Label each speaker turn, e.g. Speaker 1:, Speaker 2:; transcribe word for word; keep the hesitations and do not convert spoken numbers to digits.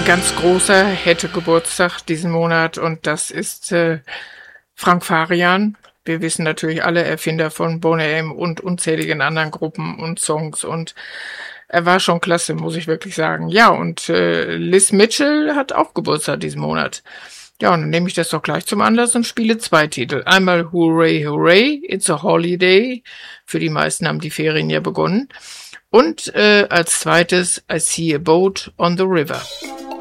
Speaker 1: ganz großer hätte Geburtstag diesen Monat und das ist äh, Frank Farian. Wir wissen natürlich alle, Erfinder von Boney M und unzähligen anderen Gruppen und Songs und er war schon klasse, muss ich wirklich sagen. Ja, und äh, Liz Mitchell hat auch Geburtstag diesen Monat. Ja, und dann nehme ich das doch gleich zum Anlass und spiele zwei Titel. Einmal Hooray, Hooray, It's a Holiday. Für die meisten haben die Ferien ja begonnen. Und äh, als zweites I See a Boat on the River.